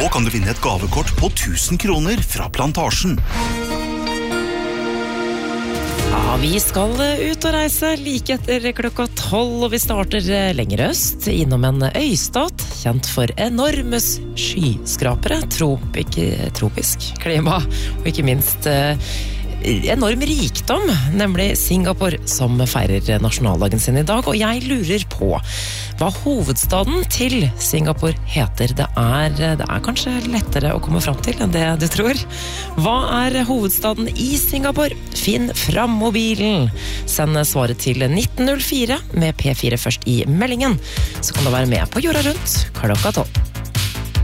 Nå kan du vinne et gavekort på 1000 kroner fra Plantasjen. Ja, vi skal ut og reise like etter klokka 12, og vi starter lenger øst, innom en øystat, kjent for enorme skyskrapere, tropisk klima, og ikke minst enorm rikdom, nemlig Singapore, som feirer nasjonaldagen sin i dag, og jeg lurer på hva hovedstaden til Singapore heter. Det er kanskje lettere å komme fram til enn det du tror. Hva er hovedstaden i Singapore? Finn fram mobilen. Send svaret til 1904 med P4 først i meldingen, så kan du være med på jorda rundt klokka 12.